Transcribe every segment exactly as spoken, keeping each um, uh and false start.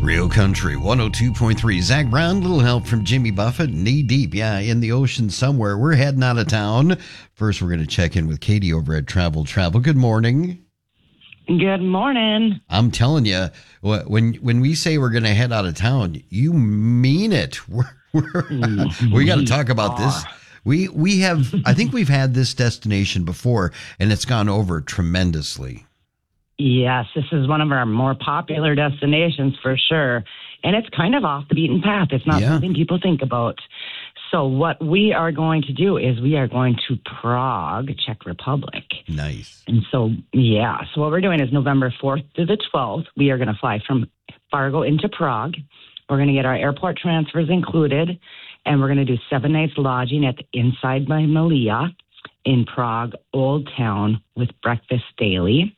Real Country one oh two point three. Zach Brown, little help from Jimmy Buffett, knee deep, yeah, in the ocean somewhere. We're heading out of town. First, we're going to check in with Katie over at Travel Travel. Good morning. Good morning. I'm telling you, when when we say we're going to head out of town, you mean it. We're, we're, we got to talk about this. We we have, I think we've had this destination before, and it's gone over tremendously. Yes, this is one of our more popular destinations for sure. And it's kind of off the beaten path. It's not yeah. something people think about. So what we are going to do is we are going to Prague, Czech Republic. Nice. And so, yeah. So what we're doing is November fourth to the twelfth, we are going to fly from Fargo into Prague. We're going to get our airport transfers included. And we're going to do seven nights lodging at the Inside by Malia in Prague Old Town with breakfast daily.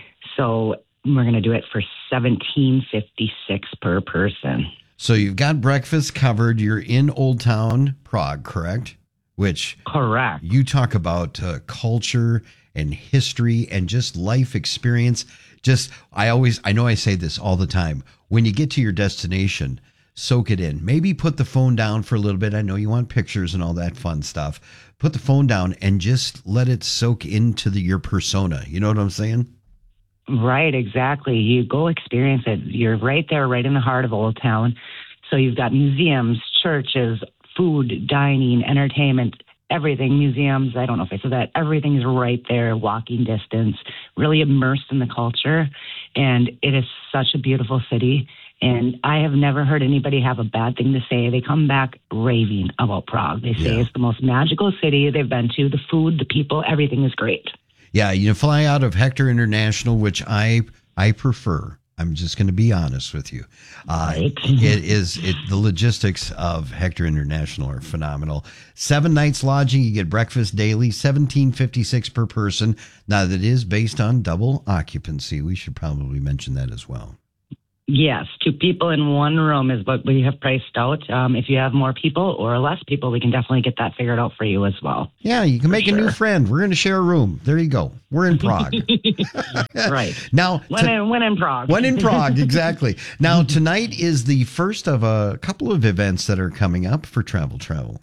So we're going to do it for seventeen fifty-six per person. So you've got breakfast covered. You're in Old Town, Prague, correct? Which correct. You talk about uh, culture and history and just life experience. Just I always I know I say this all the time. When you get to your destination, soak it in. Maybe put the phone down for a little bit. I know you want pictures and all that fun stuff. Put the phone down and just let it soak into the, your persona. You know what I'm saying? Right, exactly. You go experience it. You're right there, right in the heart of Old Town. So you've got museums, churches, food, dining, entertainment, everything, museums. I don't know if I said that. Everything's right there, walking distance, really immersed in the culture. And it is such a beautiful city. And I have never heard anybody have a bad thing to say. They come back raving about Prague. They say yeah. it's the most magical city they've been to. The food, the people, everything is great. Yeah, you fly out of Hector International, which I I prefer. I'm just going to be honest with you. Uh, right. It is it, the logistics of Hector International are phenomenal. Seven nights lodging, you get breakfast daily, seventeen fifty-six per person. Now that is based on double occupancy. We should probably mention that as well. Yes, two people in one room is what we have priced out. Um, if you have more people or less people, we can definitely get that figured out for you as well. Yeah, you can make sure. a new friend. We're going to share a room. There you go. We're in Prague. Right. Now, when, in, when in Prague. When in Prague, exactly. Now, tonight is the first of a couple of events that are coming up for Travel Travel.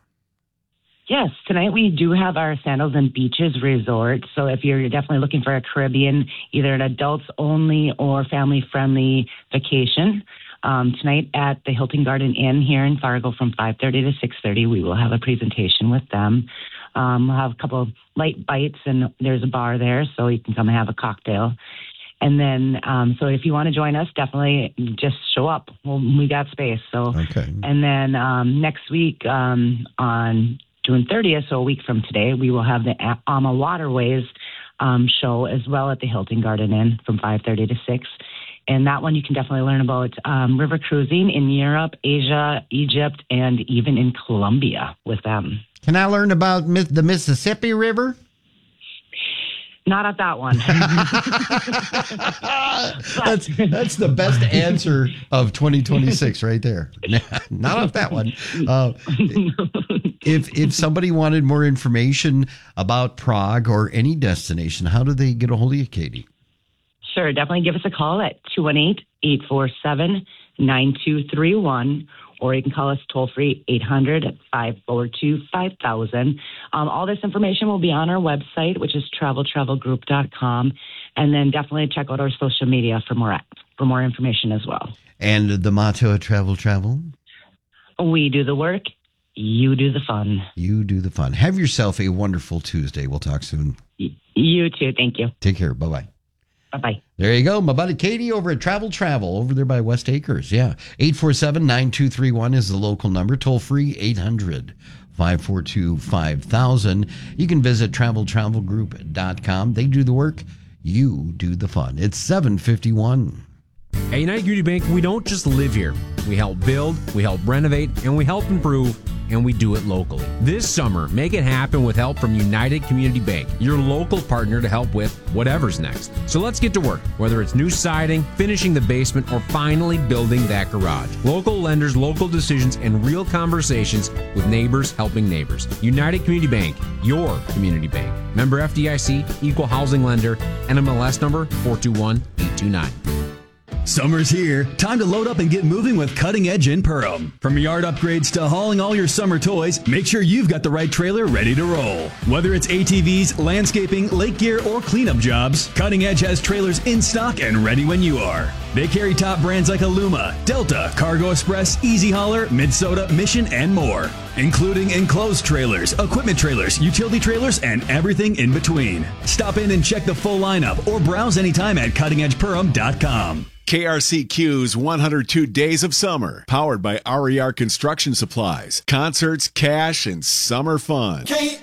Yes, tonight we do have our Sandals and Beaches Resort. So if you're definitely looking for a Caribbean, either an adults only or family friendly vacation, um, tonight at the Hilton Garden Inn here in Fargo from five thirty to six thirty, we will have a presentation with them. Um, we'll have a couple of light bites and there's a bar there, so you can come and have a cocktail. And then, um, so if you want to join us, definitely just show up. Well, we got space. So, okay. And then um, next week um, on June thirtieth, so a week from today, we will have the Ama Waterways um, show as well at the Hilton Garden Inn from five thirty to six. And that one you can definitely learn about um, river cruising in Europe, Asia, Egypt, and even in Colombia with them. Can I learn about the Mississippi River? Not at that one. that's that's the best answer of twenty twenty-six right there. Not at that one. Uh, if if somebody wanted more information about Prague or any destination, how do they get a hold of you, Katie? Sure, definitely give us a call at two one eight, eight four seven, nine two three one. Or you can call us toll-free, eight hundred, five four two, five thousand. Um, all this information will be on our website, which is travel travel group dot com. And then definitely check out our social media for more for more information as well. And the motto of Travel Travel? We do the work, you do the fun. You do the fun. Have yourself a wonderful Tuesday. We'll talk soon. Y- you too. Thank you. Take care. Bye-bye. Bye-bye. There you go. My buddy Katie over at Travel Travel over there by West Acres. Yeah. eight four seven, nine two three one is the local number. Toll free, eight hundred, five four two, five thousand. You can visit travel travel group dot com. They do the work. You do the fun. It's seven fifty-one. At United Community Bank, we don't just live here. We help build, we help renovate, and we help improve, and we do it locally. This summer, make it happen with help from United Community Bank, your local partner to help with whatever's next. So let's get to work, whether it's new siding, finishing the basement, or finally building that garage. Local lenders, local decisions, and real conversations with neighbors helping neighbors. United Community Bank, your community bank. Member F D I C, Equal Housing Lender, N M L S number four two one eight two nine. Summer's here. Time to load up and get moving with Cutting Edge in Perham. From yard upgrades to hauling all your summer toys, make sure you've got the right trailer ready to roll. Whether it's A T Vs, landscaping, lake gear, or cleanup jobs, Cutting Edge has trailers in stock and ready when you are. They carry top brands like Aluma, Delta, Cargo Express, Easy Hauler, Minnesota, Mission, and more, including enclosed trailers, equipment trailers, utility trailers, and everything in between. Stop in and check the full lineup or browse anytime at cutting edge perham dot com. K R C Q's one hundred two Days of Summer, powered by R E R Construction Supplies. Concerts, cash, and summer fun.